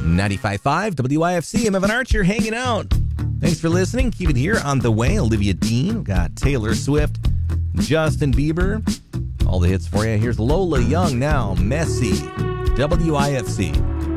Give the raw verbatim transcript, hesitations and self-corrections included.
ninety-five point five W I F C. I'm Evan Archer hanging out. Thanks for listening. Keep it here on the way. Olivia Dean. We've got Taylor Swift, Justin Bieber. All the hits for you. Here's Lola Young now. Messy. W I F C.